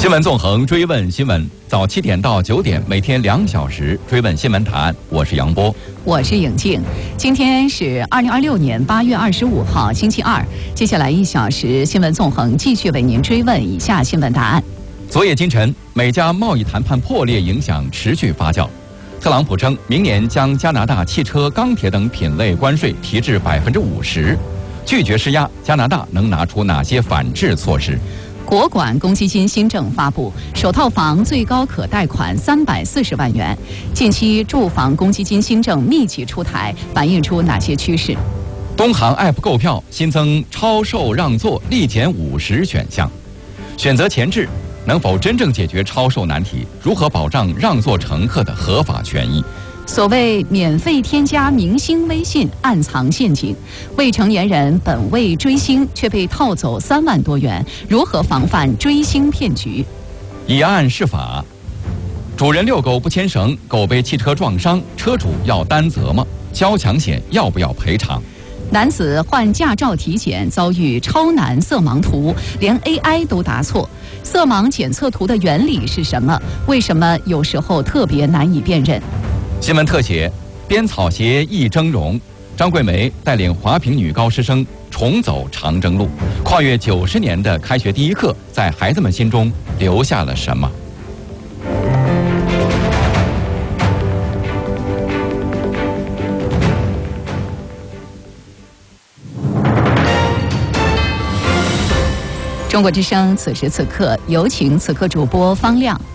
新闻纵横，追问新闻，早7点到9点，每天2小时追问新闻答案。我是杨波， 我是颖静。今天是2026年8月25号，星期二。接下来1小时，新闻纵横继续为您追问以下新闻答案。 昨夜今晨，美加贸易谈判破裂影响持续发酵。特朗普称，明年将加拿大汽车、钢铁等品类关税提至50%，拒绝施压。加拿大能拿出哪些反制措施？ 国管公积金新政发布，首套房最高可贷款340万元。近期住房公积金新政密集出台，反映出哪些趋势？ 东航 App 购票新增超售让座立减50选项，选择前置能否真正解决超售难题？如何保障让座乘客的合法权益？ 所谓免费添加明星微信，暗藏陷阱。未成年人本为追星，却被套走3万多元，如何防范追星骗局？ 以案释法，主人遛狗不牵绳，狗被汽车撞伤，车主要担责吗？交强险要不要赔偿？ 男子换驾照体检遭遇超难色盲图，连 AI 都答错。色盲检测图的原理是什么？为什么有时候特别难以辨认？ 新闻特写：编草鞋忆峥嵘，张桂梅带领华坪女高师生重走长征路，跨越90年的开学第一课，在孩子们心中留下了什么？ 中国之声，此时此刻，有请此刻主播方亮。